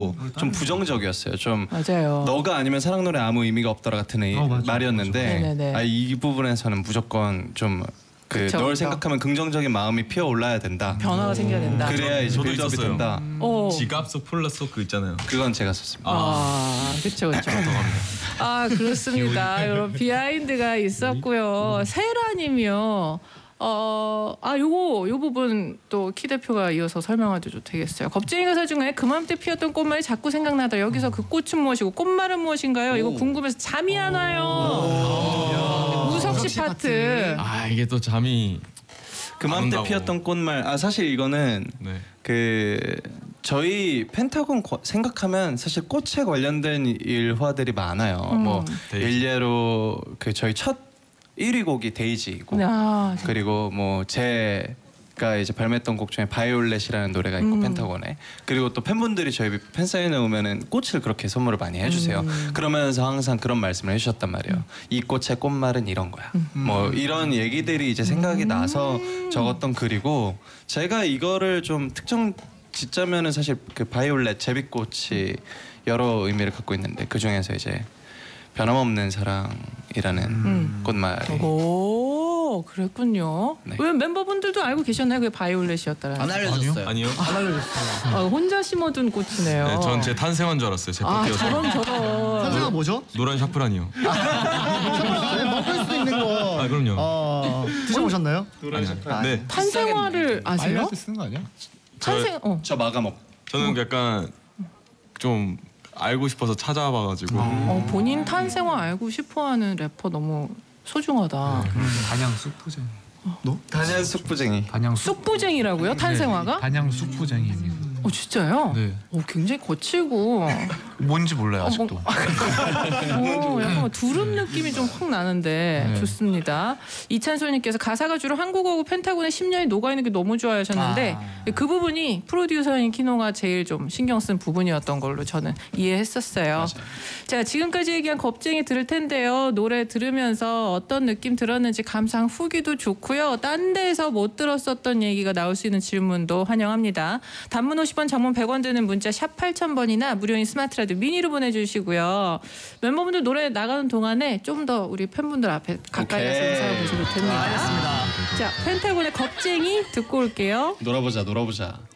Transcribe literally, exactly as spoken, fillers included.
좀 부정적이었어요. 좀 맞아요. 너가 아니면 사랑 노래 아무 의미가 없더라 같은 의, 어, 맞아, 말이었는데 맞아. 아, 이 부분에서는 무조건 좀 그 널 생각하면 긍정적인 마음이 피어 올라야 된다. 변화가 생겨야 된다. 그래야 이제 저도 빌드업이 있었어요. 된다. 어. 지갑 속 폴라 속 그 있잖아요. 그건 제가 썼습니다. 아, 그렇죠, 그렇죠. 아, 그렇습니다. 이런 비하인드가 있었고요. 세라님이요. 어, 아, 요거 요 부분 또 키 대표가 이어서 설명해도 되겠어요. 겁쟁이 가사 중에 그맘때 피었던 꽃말이 자꾸 생각나다. 여기서 그 꽃은 무엇이고 꽃말은 무엇인가요? 이거 궁금해서 잠이 안 와요. 우석 씨 파트. 아 이게 또 잠이 그맘때 아름다워. 피었던 꽃말. 아 사실 이거는 네. 그 저희 펜타곤 거, 생각하면 사실 꽃에 관련된 일화들이 많아요. 음. 뭐 데이지. 일례로 그 저희 첫 일 위 곡이 데이지이고 아, 그리고 뭐 제가 이제 발매했던 곡 중에 바이올렛이라는 노래가 있고 음. 펜타곤에 그리고 또 팬분들이 저희 팬사인회 오면은 꽃을 그렇게 선물을 많이 해주세요. 음. 그러면서 항상 그런 말씀을 해주셨단 말이에요. 음. 이 꽃의 꽃말은 이런 거야. 음. 뭐 이런 얘기들이 이제 생각이 나서 적었던 글이고 제가 이거를 좀 특정 짓자면은 사실 그 바이올렛 제비꽃이 여러 의미를 갖고 있는데 그 중에서 이제 변함없는 사랑이라는 음. 꽃말이 오, 그랬군요. 네. 왜 멤버분들도 알고 계셨나요? 그게 바이올렛이었다라는. 안 알려줬어요. 아니요. 안 알려줬어요. 아, 혼자 심어둔 꽃이네요. 네, 전 제 탄생한 줄 알았어요. 제 아, 꽃이어서. 저런 저런. 탄생가 뭐죠? 노란 샤프란이요. 네, 먹을 수도 있는 거. 아 그럼요. 어, 드셔보셨나요? 노란 아, 네. 탄생화를 아세요? 말할 때 쓰는 거 아니야? 탄생 어. 저 마감업 저는 약간 좀 알고 싶어서 찾아봐가지고. 어, 본인 탄생화 알고 싶어하는 래퍼 너무 소중하다. 단양 쑥부쟁이. 단연 숙부쟁이. 단양 쑥. 쑥부쟁이라고요? 탄생화가? 단양 쑥부쟁이입니다. 어 진짜요? 네. 어, 굉장히 거칠고. 뭔지 몰라요 아직도. 어, 약간 두릅 느낌이 좀 확 나는데 네. 좋습니다. 이찬솔님께서 가사가 주로 한국어고 펜타곤의 십 년이 녹아있는 게 너무 좋아하셨는데 그 부분이 프로듀서인 키노가 제일 좀 신경 쓴 부분이었던 걸로 저는 이해했었어요. 맞아요. 자, 지금까지 얘기한 겁쟁이 들을 텐데요. 노래 들으면서 어떤 느낌 들었는지 감상 후기도 좋고요. 딴 데서 못 들었었던 얘기가 나올 수 있는 질문도 환영합니다. 단문 오십 원, 장문 백 원 드는 문자 샵 팔천 번이나 무료인 스마트 라디오 미니로 보내주시고요. 멤버분들 노래 나가는 동안에 좀 더 우리 팬분들 앞에 가까이 가서 오케이. 인사해 보셔도 됩니다. 알겠습니다. 자, 펜타곤의 겁쟁이 듣고 올게요. 놀아보자 놀아보자.